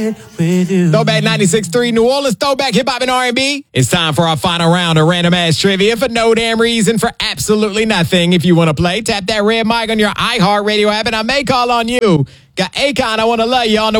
with you. Throwback 96.3 New Orleans, throwback hip hop and R&B. It's time for our final round of random ass trivia for no damn reason, for absolutely nothing. If you want to play, tap that red mic on your iHeartRadio app and I may call on you. Got Akon, I Want to Love You on the